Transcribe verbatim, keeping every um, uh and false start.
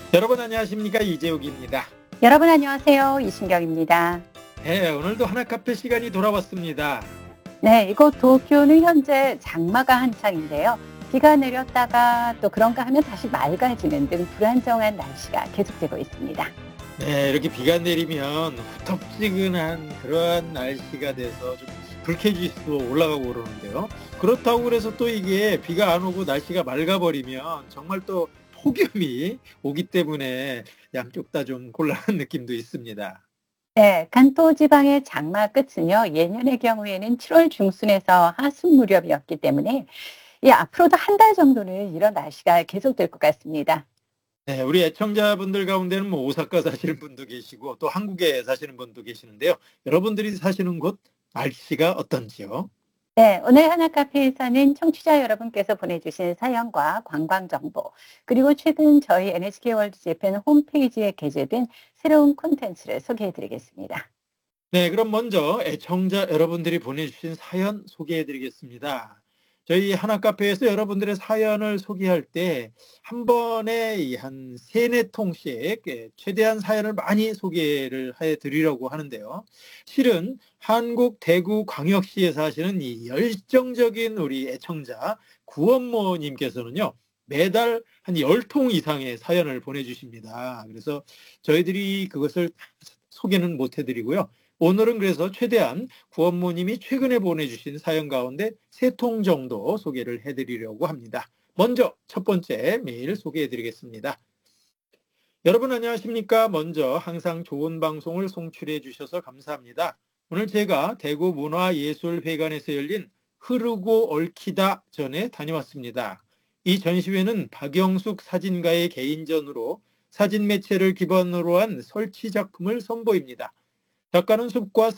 여러분 안녕하십니까? 이재욱입니다. 여러분 안녕하세요. 이신경입니다. 네, 오늘도 하나카페 시간이 돌아왔습니다. 네, 이곳 도쿄는 현재 장마가 한창인데요. 비가 내렸다가 또 그런가 하면 다시 맑아지는 등 불안정한 날씨가 계속되고 있습니다. 네, 이렇게 비가 내리면 후텁지근한 그러한 날씨가 돼서 좀 불쾌지수도 올라가고 그러는데요. 그렇다고 그래서 또 이게 비가 안 오고 날씨가 맑아버리면 정말 또 폭염이 오기 때문에 양쪽 다 좀 곤란한 느낌도 있습니다. 네, 간토 지방의 장마 끝은요, 예년의 경우에는 칠월 중순에서 하순 무렵이었기 때문에 이 앞으로도 한 달 정도는 이런 날씨가 계속될 것 같습니다. 네, 우리 애청자분들 가운데는 뭐 오사카 사시는 분도 계시고 또 한국에 사시는 분도 계시는데요. 여러분들이 사시는 곳 날씨가 어떤지요? 네, 오늘 하나카페에서는 청취자 여러분께서 보내주신 사연과 관광 정보, 그리고 최근 저희 엔에이치케이 월드 재팬 홈페이지에 게재된 새로운 콘텐츠를 소개해 드리겠습니다. 네, 그럼 먼저 애청자 여러분들이 보내주신 사연 소개해 드리겠습니다. 저희 하나카페에서 여러분들의 사연을 소개할 때 한 번에 이 한 세네 통씩 예, 최대한 사연을 많이 소개를 해 드리려고 하는데요. 실은 한국 대구 광역시에 사시는 이 열정적인 우리 애청자 구원모님께서는요. 매달 한 열 통 이상의 사연을 보내주십니다. 그래서 저희들이 그것을 소개는 못 해드리고요. 오늘은 그래서 최대한 구원모님이 최근에 보내주신 사연 가운데 세 통 정도 소개를 해드리려고 합니다. 먼저 첫 번째 메일 소개해드리겠습니다. 여러분 안녕하십니까? 먼저 항상 좋은 방송을 송출해 주셔서 감사합니다. 오늘 제가 대구 문화예술회관에서 열린 흐르고 얽히다 전에 다녀왔습니다. 이 전시회는 박영숙 사진가의 개인전으로 사진 매체를 기반으로 한 설치 작품을 선보입니다. 작가는 숲과